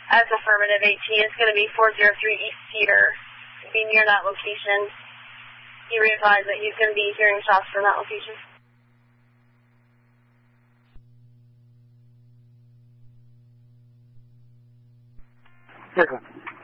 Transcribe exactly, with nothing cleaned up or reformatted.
As affirmative, eighteen. It's going to be four oh three East Cedar. Be near that location. He realized that he's going to be hearing shots from that location. Strickland.